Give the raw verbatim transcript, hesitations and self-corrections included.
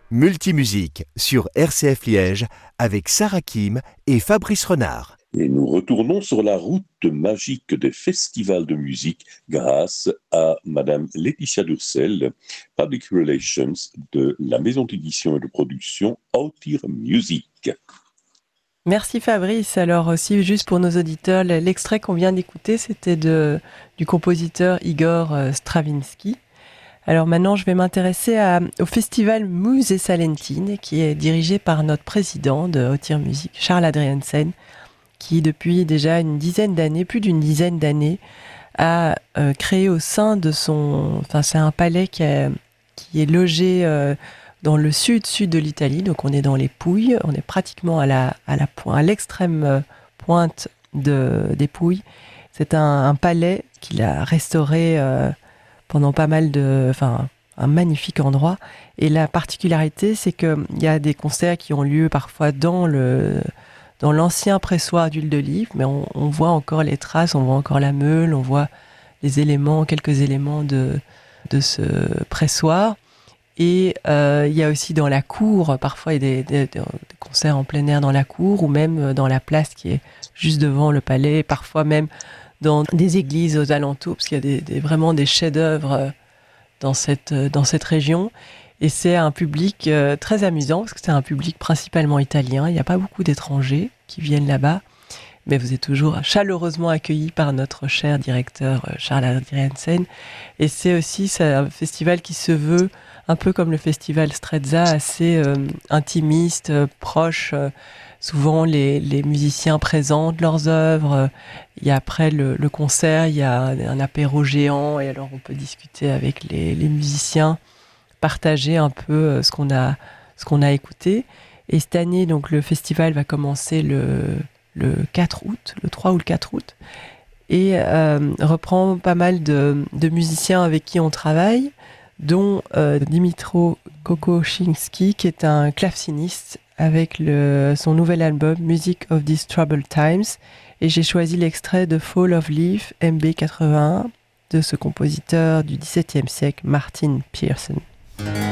Multimusique sur R C F Liège avec Sarah Kim et Fabrice Renard. Et nous retournons sur la route magique des festivals de musique grâce à Madame Laetitia Durcel, Public Relations de la maison d'édition et de production Autir Music. Merci Fabrice. Alors aussi, juste pour nos auditeurs, l'extrait qu'on vient d'écouter, c'était de, du compositeur Igor Stravinsky. Alors maintenant, je vais m'intéresser à, au festival Muse et Salentine, qui est dirigé par notre président de Autir Music, Charles Adriaensen, qui depuis déjà une dizaine d'années, plus d'une dizaine d'années, a euh, créé au sein de son... Enfin, c'est un palais qui, a, qui est logé euh, dans le sud-sud de l'Italie, donc on est dans les Pouilles, on est pratiquement à, la, à, la, à l'extrême pointe de, des Pouilles. C'est un, un palais qu'il a restauré euh, pendant pas mal de... Enfin, un magnifique endroit. Et la particularité, c'est qu'il y a des concerts qui ont lieu parfois dans le... dans l'ancien pressoir d'huile d'olive, mais on, on voit encore les traces, on voit encore la meule, on voit les éléments, quelques éléments de, de ce pressoir. Et euh, il y a aussi dans la cour, parfois il y a des, des, des concerts en plein air dans la cour, ou même dans la place qui est juste devant le palais, parfois même dans des églises aux alentours, parce qu'il y a des, des, vraiment des chefs-d'œuvre dans cette, dans cette région. Et c'est un public euh, très amusant, parce que c'est un public principalement italien. Il n'y a pas beaucoup d'étrangers qui viennent là-bas. Mais vous êtes toujours chaleureusement accueillis par notre cher directeur euh, Charles Adriaensen. Et c'est aussi c'est un festival qui se veut un peu comme le festival Strezza, assez euh, intimiste, euh, proche. Euh, souvent, les, les musiciens présentent leurs œuvres. Il y a après le, le concert, il y a un apéro géant. Et alors, on peut discuter avec les, les musiciens, partager un peu ce qu'on a, ce qu'on a écouté. Et cette année, donc, le festival va commencer le, le quatre août, le trois ou le quatre août, et euh, reprend pas mal de, de musiciens avec qui on travaille, dont euh, Dimitro Kokoschinski, qui est un claveciniste, avec le, son nouvel album Music of These Troubled Times. Et j'ai choisi l'extrait de Fall of Leaf, M B quatre-vingt-un, de ce compositeur du dix-septième siècle, Martin Pearson.